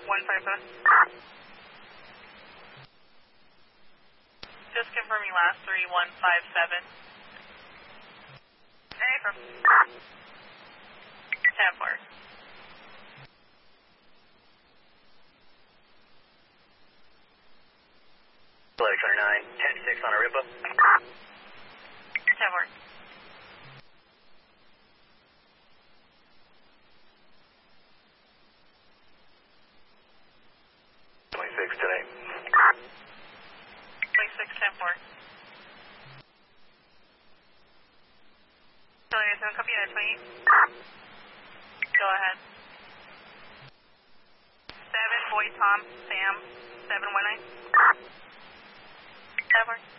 157. Just confirming last 3157. Hey, from 10-4. Flight 29, 10-6 on Aruba. 10-4. 26 today. 26, 10-4. Charlie, is copy at 28? Go ahead. 7, Boy, Tom, Sam, 719. 10-4.